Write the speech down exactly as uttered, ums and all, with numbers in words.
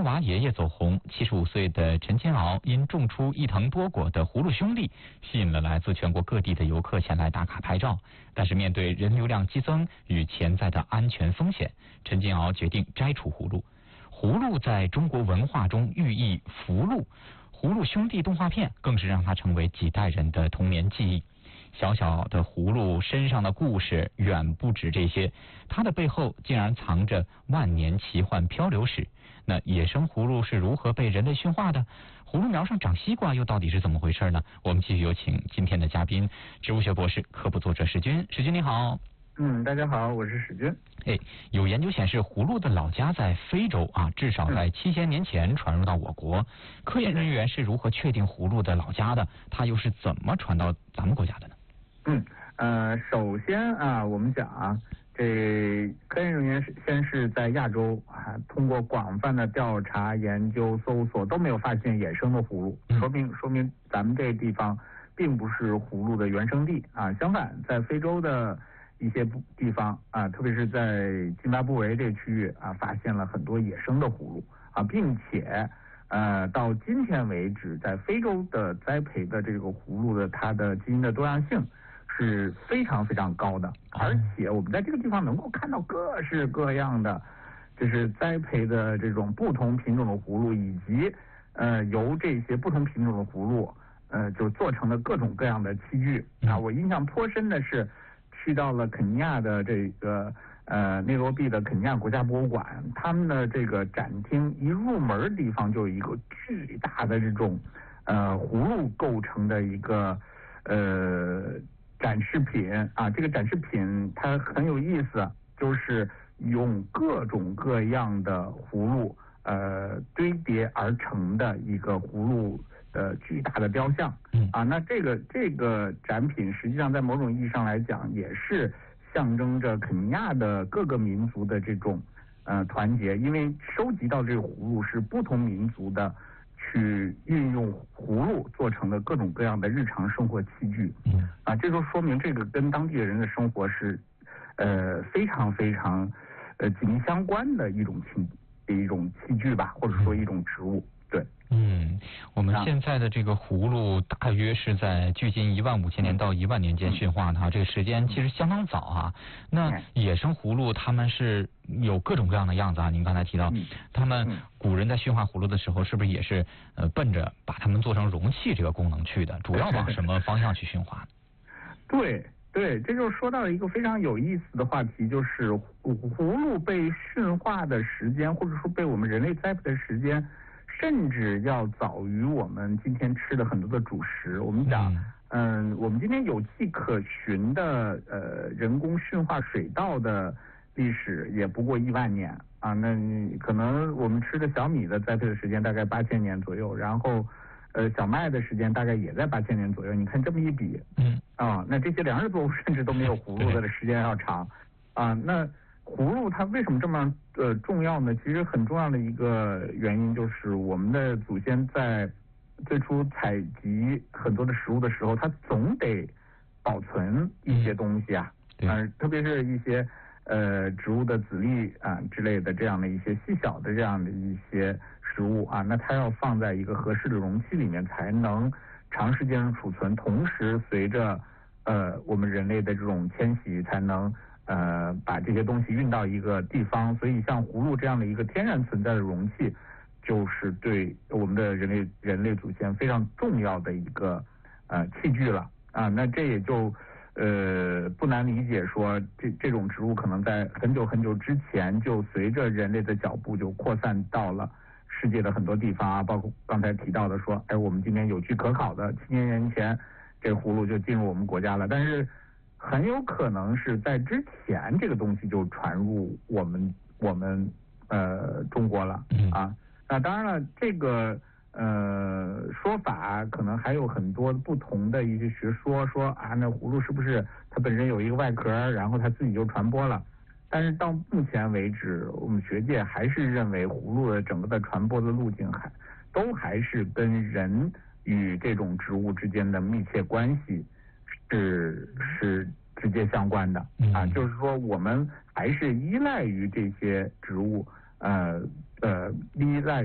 娃爷爷走红，七十五岁的陈金鳌因种出一藤多果的葫芦兄弟，吸引了来自全国各地的游客前来打卡拍照。但是面对人流量激增与潜在的安全风险，陈金鳌决定摘除葫芦。葫芦在中国文化中寓意福禄，葫芦兄弟动画片更是让它成为几代人的童年记忆。小小的葫芦身上的故事远不止这些，它的背后竟然藏着万年奇幻漂流史。那野生葫芦是如何被人类驯化的？葫芦苗上长西瓜又到底是怎么回事呢？我们继续有请今天的嘉宾，植物学博士、科普作者史军。史军你好。 嗯，大家好，我是史军。 哎，有研究显示，葫芦的老家在非洲啊，至少在七千年前传入到我国。科研人员是如何确定葫芦的老家的？它又是怎么传到咱们国家的呢？ 嗯，呃，首先啊，我们讲啊，这科研人员是先是在亚洲啊，通过广泛的调查、研究、搜索，都没有发现野生的葫芦，说明说明咱们这个地方并不是葫芦的原生地啊。相反，在非洲的一些地方啊，特别是在津巴布韦这个区域啊，发现了很多野生的葫芦啊，并且呃，到今天为止，在非洲的栽培的这个葫芦的它的基因的多样性是非常非常高的，而且我们在这个地方能够看到各式各样的，就是栽培的这种不同品种的葫芦，以及呃由这些不同品种的葫芦呃就做成的各种各样的器具啊。我印象颇深的是去到了肯尼亚的这个呃内罗毕的肯尼亚国家博物馆，他们的这个展厅一入门的地方就有一个巨大的这种呃葫芦构成的一个呃展示品啊。这个展示品它很有意思，就是用各种各样的葫芦呃堆叠而成的一个葫芦的巨大的雕像啊。那这个这个展品实际上在某种意义上来讲，也是象征着肯尼亚的各个民族的这种呃团结，因为收集到这个葫芦是不同民族的去运用葫芦做成的各种各样的日常生活器具啊，这就说明这个跟当地的人的生活是呃非常非常呃紧密相关的一种器一种器具吧，或者说一种植物。对， 嗯，我们现在的这个葫芦大约是在距今一万五千年到一万年间驯化的，这个时间其实相当早啊。那野生葫芦它们是有各种各样的样子啊。您刚才提到，他们古人在驯化葫芦的时候，是不是也是呃奔着把它们做成容器这个功能去的？主要往什么方向去驯化？ 对对，这就说到了一个非常有意思的话题，就是葫芦被驯化的时间，或者说被我们人类栽培的时间，甚至要早于我们今天吃的很多的主食。我们讲，嗯，我们今天有迹可循的呃人工驯化水稻的历史也不过一万年啊。那可能我们吃的小米的栽培的时间大概八千年左右，然后呃小麦的时间大概也在八千年左右。你看这么一比，嗯啊，那这些粮食作物甚至都没有葫芦的时间要长啊。那葫芦它为什么这么呃重要呢？其实很重要的一个原因就是我们的祖先在最初采集很多的食物的时候，它总得保存一些东西啊，嗯、呃，特别是一些呃植物的籽粒啊之类的这样的一些细小的这样的一些食物啊，那它要放在一个合适的容器里面才能长时间储存，同时随着呃我们人类的这种迁徙才能呃，把这些东西运到一个地方。所以像葫芦这样的一个天然存在的容器，就是对我们的人类人类祖先非常重要的一个呃器具了啊。那这也就呃不难理解说，这这种植物可能在很久很久之前就随着人类的脚步就扩散到了世界的很多地方啊，包括刚才提到的说，哎，我们今天有据可考的，七千年前这葫芦就进入我们国家了，但是很有可能是在之前这个东西就传入我们我们呃中国了啊。那当然了，这个呃说法可能还有很多不同的一些学说，说啊那葫芦是不是它本身有一个外壳，然后它自己就传播了？但是到目前为止，我们学界还是认为葫芦的整个的传播的路径还都还是跟人与这种植物之间的密切关系是是直接相关的啊，就是说我们还是依赖于这些植物，呃呃依赖